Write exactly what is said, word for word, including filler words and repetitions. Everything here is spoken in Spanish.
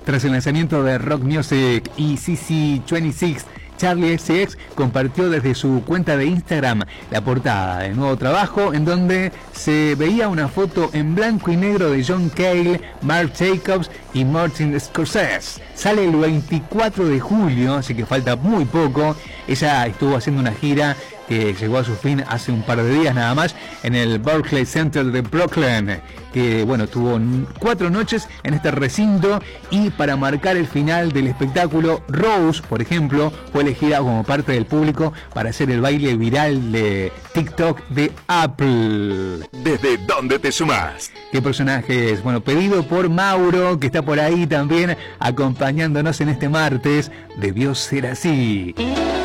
Tras el lanzamiento de Rock Music y C C veintiséis, Charlie X C X compartió desde su cuenta de Instagram la portada del nuevo trabajo, en donde se veía una foto en blanco y negro de John Cale, Marc Jacobs y Martin Scorsese. Sale el veinticuatro de julio, así que falta muy poco. Ella estuvo haciendo una gira que llegó a su fin hace un par de días nada más en el Barclays Center de Brooklyn, que bueno, tuvo cuatro noches en este recinto, y para marcar el final del espectáculo, Rose, por ejemplo, fue elegida como parte del público para hacer el baile viral de TikTok de Apple. ¿Desde dónde te sumás? ¿Qué personajes? Bueno, pedido por Mauro, que está por ahí también acompañándonos en este martes. Debió ser así.